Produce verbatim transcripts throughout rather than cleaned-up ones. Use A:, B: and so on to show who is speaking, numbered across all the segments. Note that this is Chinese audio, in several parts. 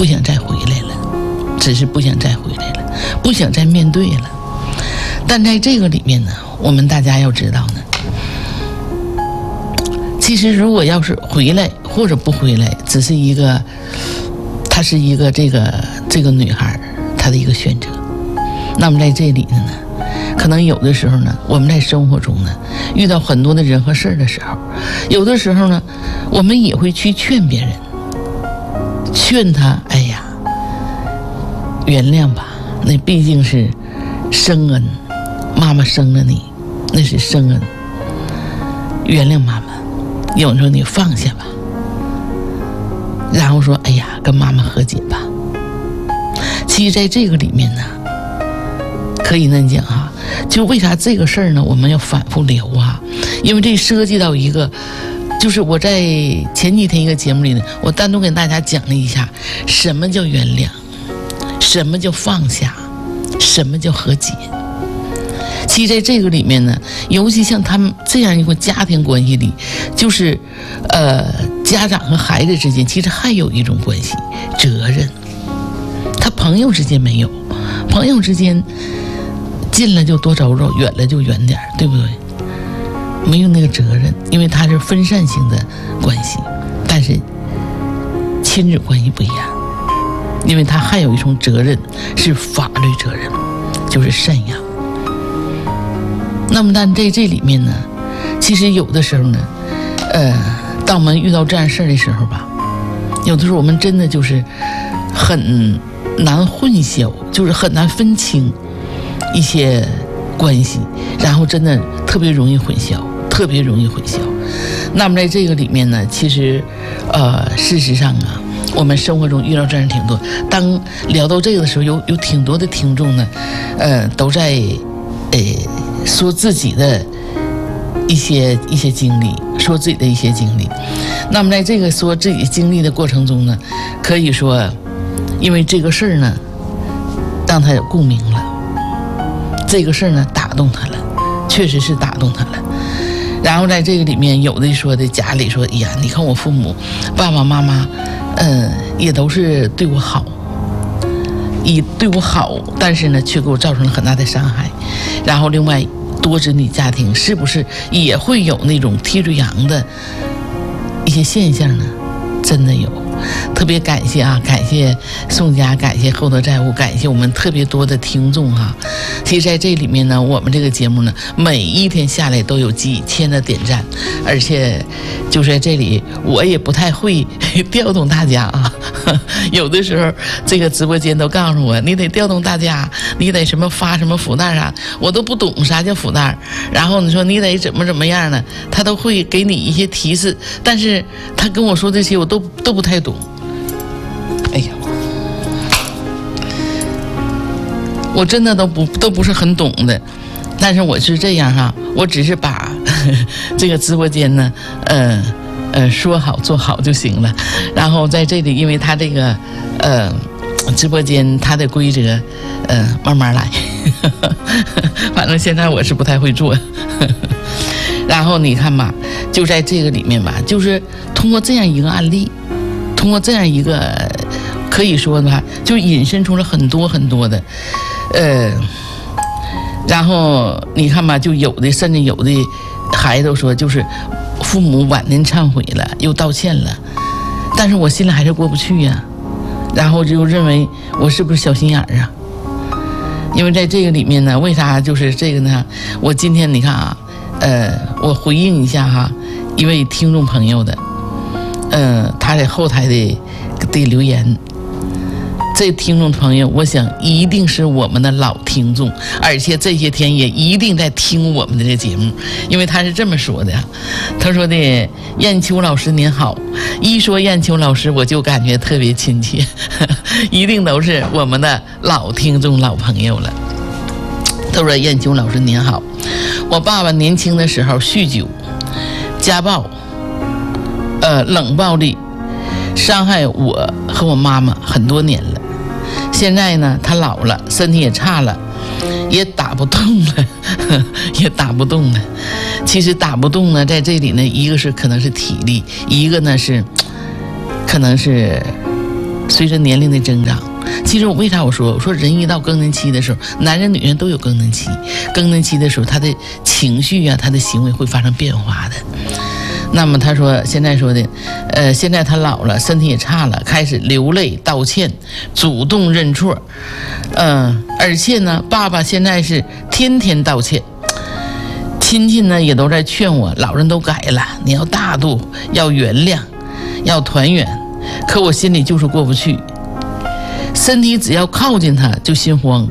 A: 不想再回来了，只是不想再回来了，不想再面对了。但在这个里面呢，我们大家要知道呢，其实如果要是回来或者不回来，只是一个，她是一个这个这个女孩她的一个选择。那么在这里呢，可能有的时候呢，我们在生活中呢，遇到很多的人和事儿的时候，有的时候呢，我们也会去劝别人，劝他，哎呀，原谅吧，那毕竟是生恩，妈妈生了你，那是生恩，原谅妈妈。有人说你放下吧，然后说，哎呀，跟妈妈和解吧。其实在这个里面呢，可以那讲哈，就为啥这个事儿呢，我们要反复聊啊？因为这涉及到一个，就是我在前几天一个节目里呢，我单独给大家讲了一下，什么叫原谅，什么叫放下，什么叫和解。其实在这个里面呢，尤其像他们这样一个家庭关系里，就是呃家长和孩子之间，其实还有一种关系，责任。他朋友之间没有，朋友之间近了就多走走，远了就远点，对不对？没有那个责任，因为它是分散性的关系。但是亲子关系不一样，因为它还有一种责任，是法律责任，就是赡养。那么但在这里面呢，其实有的时候呢，呃，当我们遇到这样事儿的时候吧，有的时候我们真的就是很难混淆，就是很难分清一些关系，然后真的特别容易混淆，特别容易混淆。那么在这个里面呢，其实呃事实上啊，我们生活中遇到这样挺多。当聊到这个的时候，有有挺多的听众呢，呃都在呃说自己的一些一些经历，说自己的一些经历。那么在这个说自己经历的过程中呢，可以说因为这个事儿呢让他有共鸣了，这个事儿呢打动他了，确实是打动他了。然后在这个里面，有的说的家里说，哎呀，你看我父母爸爸妈妈嗯、呃、也都是对我好，以对我好，但是呢却给我造成了很大的伤害。然后另外多子女家庭是不是也会有那种替罪羊的一些现象呢？真的有。特别感谢啊，感谢宋佳，感谢厚德载物，感谢我们特别多的听众哈、啊。其实在这里面呢，我们这个节目呢，每一天下来都有几千的点赞，而且就是在这里，我也不太会调动大家啊。有的时候这个直播间都告诉我，你得调动大家，你得什么发什么福袋啊，我都不懂啥叫福袋。然后你说你得怎么怎么样呢，他都会给你一些提示，但是他跟我说这些我都都不太懂。哎呀，我真的都不都不是很懂的，但是我是这样哈，我只是把呵呵这个直播间呢，呃呃说好做好就行了。然后在这里，因为他这个呃直播间它的规则，呃慢慢来，呵呵反正现在我是不太会做。呵呵然后你看吧，就在这个里面吧，就是通过这样一个案例，通过这样一个。可以说呢，就引申出了很多很多的，呃，然后你看吧，就有的甚至有的孩子都说，就是父母晚年忏悔了，又道歉了，但是我心里还是过不去呀、啊，然后就认为我是不是小心眼儿啊？因为在这个里面呢，为啥就是这个呢？我今天你看啊，呃，我回应一下哈，一位听众朋友的，呃，他在后台的的留言。这听众朋友，我想一定是我们的老听众，而且这些天也一定在听我们的这个节目，因为他是这么说的，他说的燕秋老师您好，一说燕秋老师我就感觉特别亲切，呵呵一定都是我们的老听众老朋友了。他说燕秋老师您好，我爸爸年轻的时候酗酒、家暴、呃冷暴力，伤害我和我妈妈很多年了。现在呢，他老了，身体也差了，也打不动了，呵呵也打不动了。其实打不动呢，在这里呢，一个是可能是体力，一个呢是可能是随着年龄的增长，其实我为啥我说我说人一到更年期的时候，男人女人都有更年期，更年期的时候他的情绪啊，他的行为会发生变化的。那么他说现在说的呃现在他老了，身体也差了，开始流泪道歉，主动认错，嗯、呃，而且呢爸爸现在是天天道歉，亲戚呢也都在劝我，老人都改了，你要大度，要原谅，要团圆，可我心里就是过不去，身体只要靠近他就心慌。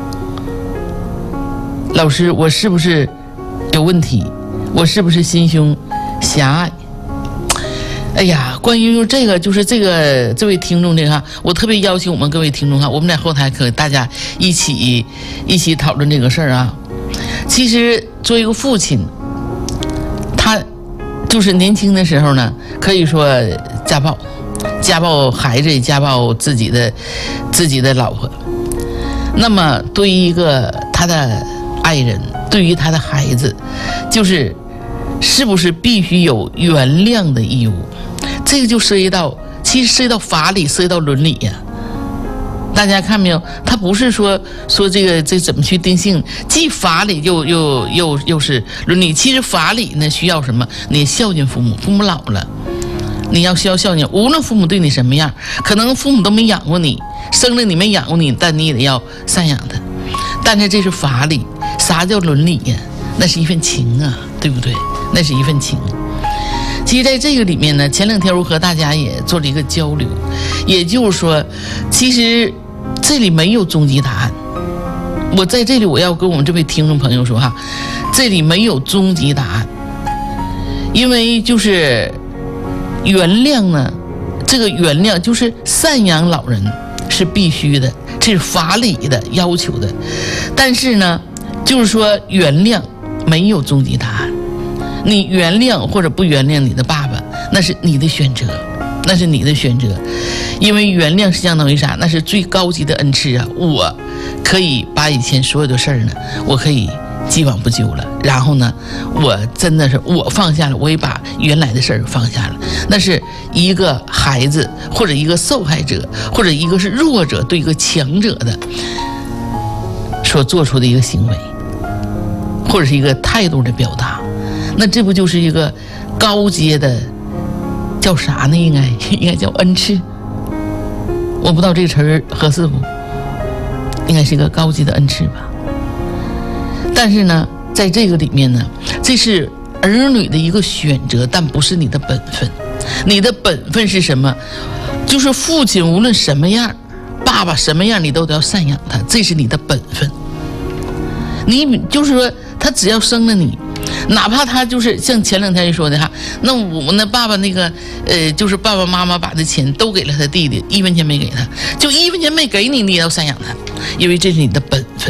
A: 老师，我是不是有问题？我是不是心胸狭隘？哎呀，关于这个，就是这个这位听众这个哈，我特别邀请我们各位听众哈，我们在后台可大家一起一起讨论这个事儿啊。其实作为一个父亲，他就是年轻的时候呢，可以说家暴，家暴孩子，家暴自己的自己的老婆。那么对于一个他的爱人，对于他的孩子，就是是不是必须有原谅的义务？这个就涉及到，其实涉及到法理，涉及到伦理呀、啊。大家看没有？他不是说说这个这怎么去定性，既法理又又又又是伦理。其实法理呢需要什么？你孝敬父母，父母老了，你要需要孝敬，无论父母对你什么样，可能父母都没养过你，生了你没养过你，但你也得要赡养他。但是这是法理，啥叫伦理呀？那是一份情啊，对不对？那是一份情。其实在这个里面呢，前两天我和大家也做了一个交流，也就是说，其实这里没有终极答案。我在这里我要跟我们这位听众朋友说哈，这里没有终极答案，因为就是原谅呢，这个原谅就是赡养老人是必须的，这是法理的要求的。但是呢，就是说原谅没有终极答案。你原谅或者不原谅你的爸爸，那是你的选择，那是你的选择。因为原谅是相当于啥？那是最高级的恩赐啊！我可以把以前所有的事儿呢，我可以既往不咎了。然后呢，我真的是我放下了，我也把原来的事儿放下了。那是一个孩子或者一个受害者或者一个是弱者对一个强者的所做出的一个行为，或者是一个态度的表达。那这不就是一个高阶的叫啥呢？应该应该叫恩赐，我不知道这个词儿合适不，应该是一个高级的恩赐吧。但是呢，在这个里面呢，这是儿女的一个选择，但不是你的本分。你的本分是什么？就是父亲无论什么样，爸爸什么样，你都得要赡养他，这是你的本分。你就是说，他只要生了你，哪怕他就是像前两天说的哈，那我们的爸爸那个呃，就是爸爸妈妈把的钱都给了他弟弟，一分钱没给他，就一分钱没给你，你也要赡养他，因为这是你的本分。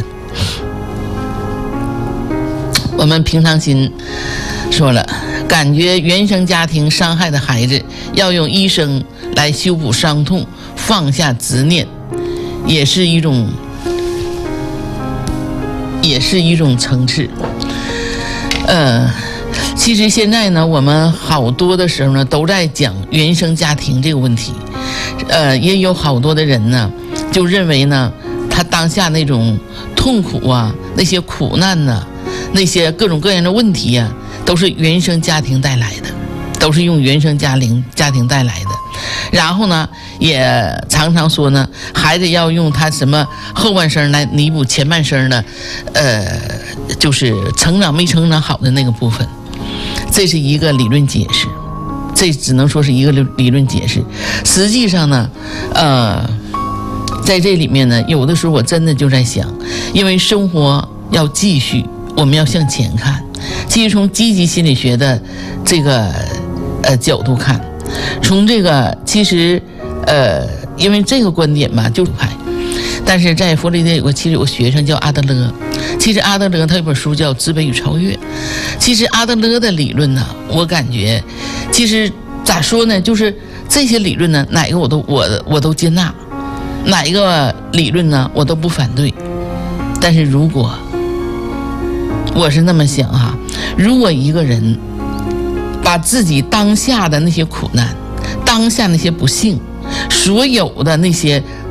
A: 我们平常心说了，感觉原生家庭伤害的孩子要用医生来修补伤痛，放下执念，也是一种也是一种层次。呃，其实现在呢，我们好多的时候呢，都在讲原生家庭这个问题。呃，也有好多的人呢，就认为呢，他当下那种痛苦啊，那些苦难呐、啊，那些各种各样的问题呀、啊，都是原生家庭带来的，都是用原生家庭家庭带来的。然后呢，也常常说呢，孩子要用他什么后半生来弥补前半生的，呃，就是成长没成长好的那个部分。这是一个理论解释，这只能说是一个理论解释。实际上呢，呃，在这里面呢，有的时候我真的就在想，因为生活要继续，我们要向前看。其实从积极心理学的这个呃角度看，从这个其实呃，因为这个观点嘛，就是派。但是在弗雷德有个其实有个学生叫阿德勒，其实阿德勒他有本书叫《自卑与超越》。其实阿德勒的理论呢，我感觉其实咋说呢，就是这些理论呢，哪个我都我我都接纳，哪一个理论呢我都不反对。但是如果我是那么想哈，如果一个人把自己当下的那些苦难，当下那些不幸， 所有的那些